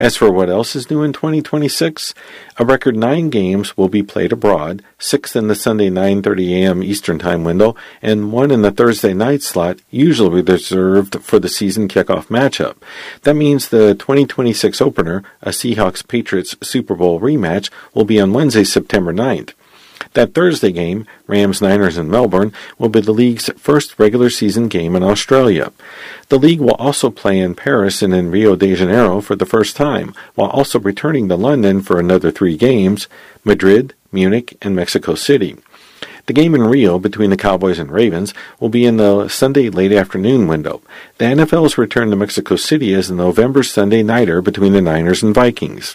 As for what else is new in 2026, a record 9 games will be played abroad, 6 in the Sunday 9:30 a.m. Eastern Time window, and 1 in the Thursday night slot, usually reserved for the season kickoff matchup. That means the 2026 opener, a Seahawks-Patriots Super Bowl rematch, will be on Wednesday, September 9th. That Thursday game, Rams-Niners in Melbourne, will be the league's first regular season game in Australia. The league will also play in Paris and in Rio de Janeiro for the first time, while also returning to London for another 3 games, Madrid, Munich, and Mexico City. The game in Rio between the Cowboys and Ravens will be in the Sunday late afternoon window. The NFL's return to Mexico City is the November Sunday nighter between the Niners and Vikings.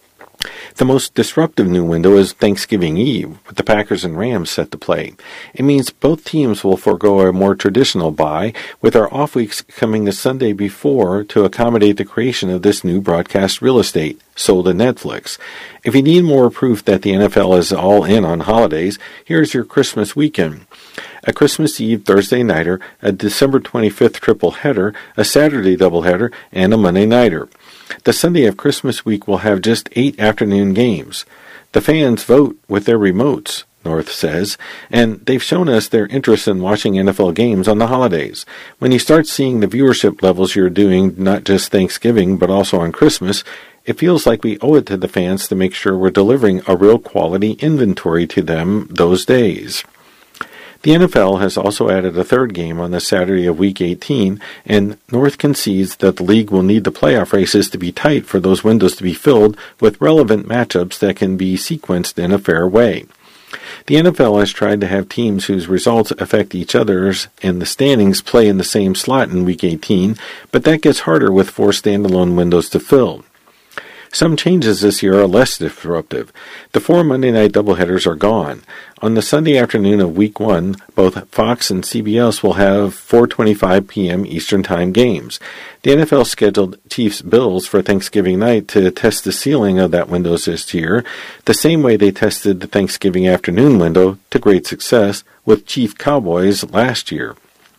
The most disruptive new window is Thanksgiving Eve, with the Packers and Rams set to play. It means both teams will forego a more traditional bye, with our off weeks coming the Sunday before to accommodate the creation of this new broadcast real estate, sold to Netflix. If you need more proof that the NFL is all in on holidays, here's your Christmas weekend. A Christmas Eve Thursday nighter, a December 25th triple header, a Saturday doubleheader, and a Monday nighter. The Sunday of Christmas week will have just 8 afternoon games. The fans vote with their remotes, North says, and they've shown us their interest in watching NFL games on the holidays. When you start seeing the viewership levels you're doing not just Thanksgiving but also on Christmas, it feels like we owe it to the fans to make sure we're delivering a real quality inventory to them those days. The NFL has also added a 3rd game on the Saturday of Week 18, and North concedes that the league will need the playoff races to be tight for those windows to be filled with relevant matchups that can be sequenced in a fair way. The NFL has tried to have teams whose results affect each other's in the standings play in the same slot in Week 18, but that gets harder with 4 standalone windows to fill. Some changes this year are less disruptive. The 4 Monday night doubleheaders are gone. On the Sunday afternoon of Week 1, both Fox and CBS will have 4:25 p.m. Eastern Time games. The NFL scheduled Chiefs-Bills for Thanksgiving night to test the ceiling of that window this year, the same way they tested the Thanksgiving afternoon window to great success with Chiefs-Cowboys last year.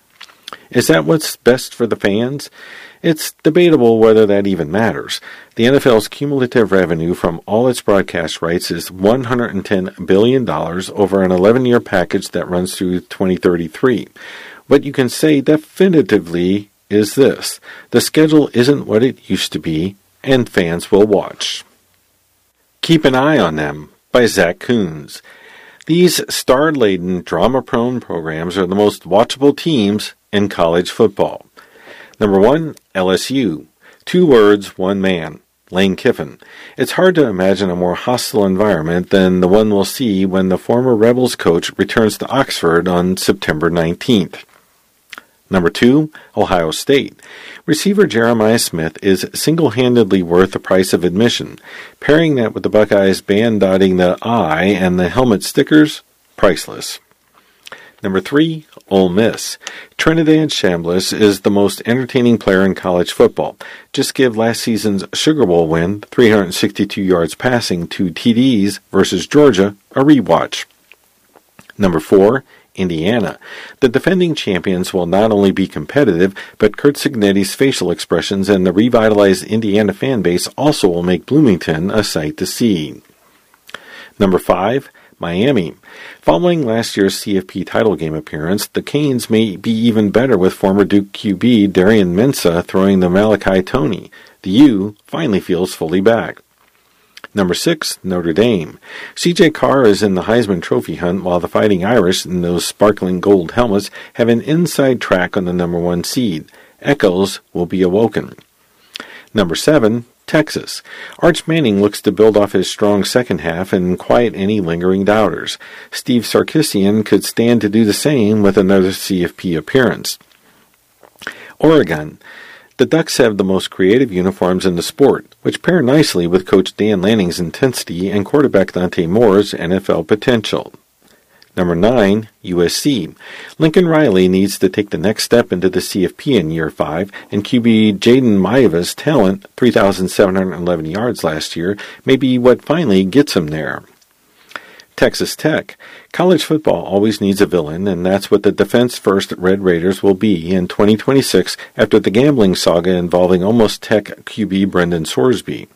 Is that what's best for the fans? It's debatable whether that even matters. The NFL's cumulative revenue from all its broadcast rights is $110 billion over an 11-year package that runs through 2033. What you can say definitively is this: the schedule isn't what it used to be, and fans will watch. Keep an Eye on Them by Zach Coons. These star-laden, drama-prone programs are the most watchable teams in college football. Number 1, LSU. 2 words, 1 man, Lane Kiffin. It's hard to imagine a more hostile environment than the one we'll see when the former Rebels coach returns to Oxford on September 19th. Number 2, Ohio State. Receiver Jeremiah Smith is single-handedly worth the price of admission. Pairing that with the Buckeyes band dotting the I and the helmet stickers, priceless. Number 3, Ole Miss. Trinidad Chambliss is the most entertaining player in college football. Just give last season's Sugar Bowl win, 362 yards passing, 2 TDs versus Georgia, a rewatch. Number 4, Indiana. The defending champions will not only be competitive, but Curt Cignetti's facial expressions and the revitalized Indiana fan base also will make Bloomington a sight to see. Number 5, Miami. Following last year's CFP title game appearance, the Canes may be even better with former Duke QB Darian Mensah throwing the Malachi Toney. The U finally feels fully back. Number 6, Notre Dame. C.J. Carr is in the Heisman Trophy hunt while the Fighting Irish in those sparkling gold helmets have an inside track on the number 1 seed. Echoes will be awoken. Number 7, Texas. Arch Manning looks to build off his strong second half and quiet any lingering doubters. Steve Sarkisian could stand to do the same with another CFP appearance. Oregon. The Ducks have the most creative uniforms in the sport, which pair nicely with Coach Dan Lanning's intensity and quarterback Dante Moore's NFL potential. Number 9, USC. Lincoln Riley needs to take the next step into the CFP in Year 5, and QB Jaden Maiva's talent, 3,711 yards last year, may be what finally gets him there. Texas Tech. College football always needs a villain, and that's what the defense-first Red Raiders will be in 2026 after the gambling saga involving almost Tech QB Brendan Sorsby.